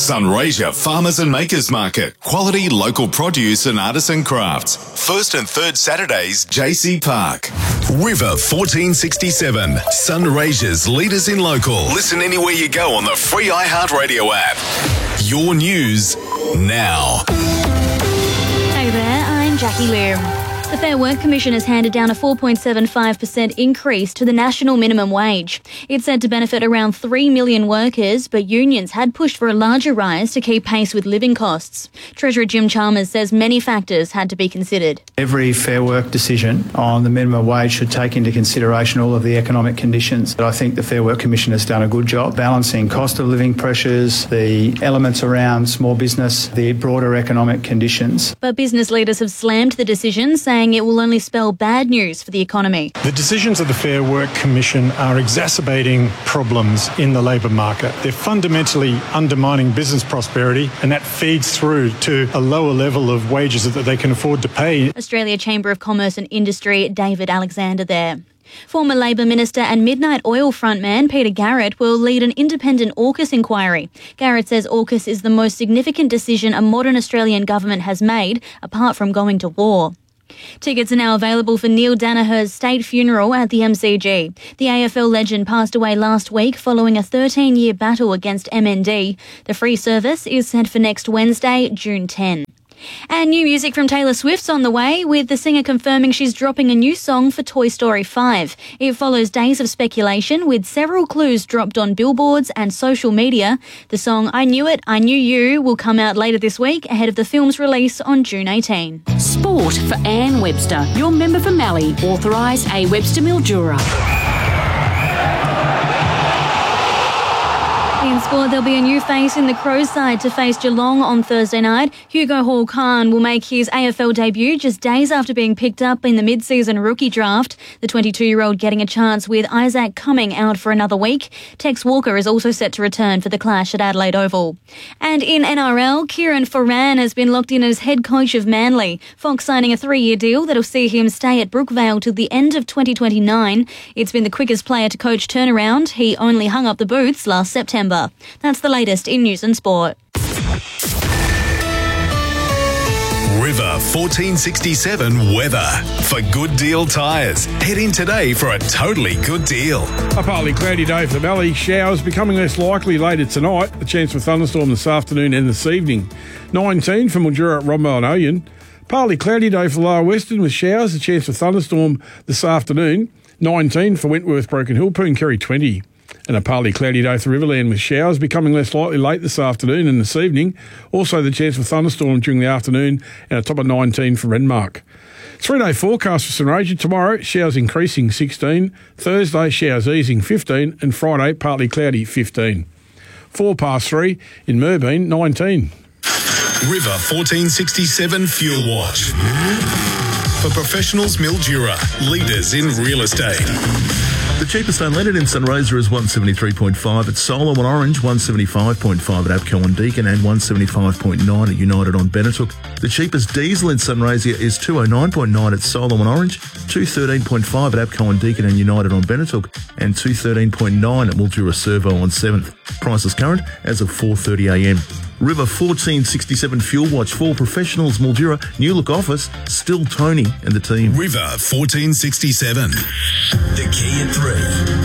Sunraysia Farmers and Makers Market. Quality local produce and artisan crafts. First and third Saturdays, JC Park. River 1467. Sunraysia's leaders in local. Listen anywhere you go on the free iHeartRadio app. Your news now. Hey there, I'm Jackie Liu. The Fair Work Commission has handed down a 4.75% increase to the national minimum wage. It's said to benefit around 3 million workers, but unions had pushed for a larger rise to keep pace with living costs. Treasurer Jim Chalmers says many factors had to be considered. Every Fair Work decision on the minimum wage should take into consideration all of the economic conditions. I think the Fair Work Commission has done a good job balancing cost of living pressures, the elements around small business, the broader economic conditions. But business leaders have slammed the decision, saying it will only spell bad news for the economy. The decisions of the Fair Work Commission are exacerbating problems in the labour market. They're fundamentally undermining business prosperity, and that feeds through to a lower level of wages that they can afford to pay. Australia Chamber of Commerce and Industry, David Alexander there. Former Labor Minister and Midnight Oil frontman Peter Garrett will lead an independent AUKUS inquiry. Garrett says AUKUS is the most significant decision a modern Australian government has made, apart from going to war. Tickets are now available for Neil Danaher's state funeral at the MCG. The AFL legend passed away last week following a 13-year battle against MND. The free service is set for next Wednesday, June 10. And new music from Taylor Swift's on the way, with the singer confirming she's dropping a new song for Toy Story 5. It follows days of speculation, with several clues dropped on billboards and social media. The song I Knew It, I Knew You will come out later this week, ahead of the film's release on June 18. Sport for Anne Webster, your member for Mallee. Authorise A. Webster Mildura. In sport, there'll be a new face in the Crows side to face Geelong on Thursday night. Hugo Hall-Khan will make his AFL debut just days after being picked up in the mid-season rookie draft. The 22-year-old getting a chance with Isaac Cumming out for another week. Tex Walker is also set to return for the clash at Adelaide Oval. And in NRL, Kieran Foran has been locked in as head coach of Manly. Fox signing a 3-year deal that'll see him stay at Brookvale till the end of 2029. It's been the quickest player to coach turnaround. He only hung up the boots last September. That's the latest in news and sport. River 1467 weather. For Good Deal Tyres, head in today for a totally good deal. A partly cloudy day for the Mallee. Showers becoming less likely later tonight. A chance for thunderstorm this afternoon and this evening. 19 for Mildura, Rombo and Oyen. Partly cloudy day for Lower Western with showers. A chance for thunderstorm this afternoon. 19 for Wentworth, Broken Hill, Pooncarry 20. And a partly cloudy day for Riverland with showers becoming less likely late this afternoon and this evening. Also the chance for thunderstorm during the afternoon and a top of 19 for Renmark. 3-day forecast for Sunraysia. Tomorrow, showers increasing 16. Thursday, showers easing 15. And Friday, partly cloudy 15. 3:04 in Merbeen, 19. River 1467 Fuel Watch. For professionals, Mildura, leaders in real estate. The cheapest unleaded in Sunraysia is 173.5 at Solo and Orange, 175.5 at Abco and Deakin, and 175.9 at United on Benetooke. The cheapest diesel in Sunraysia is 209.9 at Solo and Orange, 213.5 at Abco and Deakin and United on Benetooke, and 213.9 at Mildura Servo on 7th. Prices current as of 4:30am. River 1467 Fuel Watch for professionals, Mildura, new look office, still Tony and the team. River 1467. The key at 3.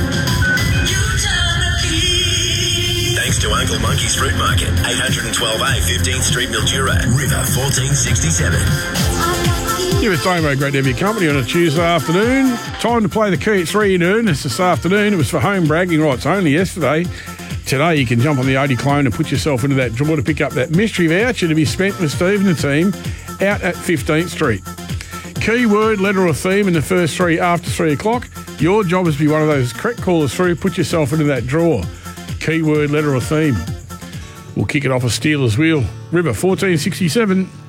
Thanks to Uncle Monkey's Fruit Market, 812A 15th Street, Mildura. River 1467. Yeah, it's Damo, great to have your company on a Tuesday afternoon. Time to play the key at 3 in earnest this afternoon. It was for home bragging rights only yesterday. Today you can jump on the 80 clone and put yourself into that draw to pick up that mystery voucher to be spent with Steve and the team out at 15th Street. Key word, letter or theme in the first 3 after 3 o'clock. Your job is to be one of those correct callers through. Put yourself into that draw. Key word, letter or theme. We'll kick it off a Steelers wheel. River 1467.